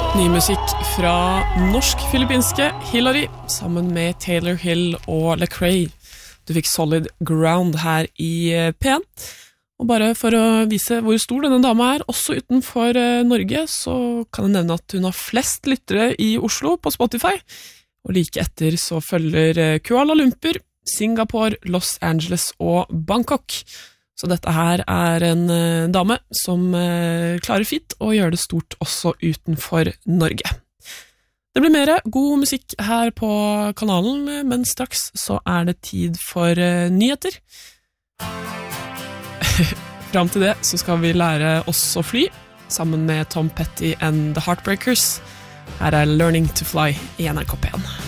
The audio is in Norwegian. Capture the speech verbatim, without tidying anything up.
Ny musikk fra norsk-filippinske Hillary sammen med Taylor Hill og Lecrae. Du fikk Solid Ground her i P en. Og bare for å vise hvor stor denne dama er, også utenfor Norge, så kan jeg nevne at hun har flest lyttere i Oslo på Spotify. Og like etter så følger Kuala Lumpur, Singapore, Los Angeles og Bangkok. Så dette her er en uh, dame som uh, klarer fint å gjøre det stort også utenfor Norge. Det blir mer god musikk her på kanalen, men straks så er det tid for uh, nyheter. Fram til det så skal vi lære oss å fly, sammen med Tom Petty and The Heartbreakers. Her er Learning to Fly i N R K P en.